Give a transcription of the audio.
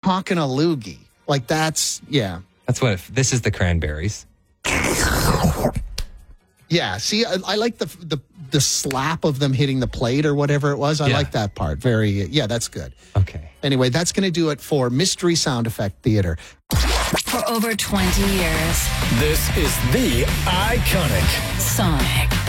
talking a loogie. Like that's, yeah. That's what, this is the Cranberries. Yeah, see, I like the slap of them hitting the plate or whatever it was. I like that part. That's good. Okay. Anyway, that's going to do it for Mystery Sound Effect Theater. For over 20 years, This is the iconic Sonic.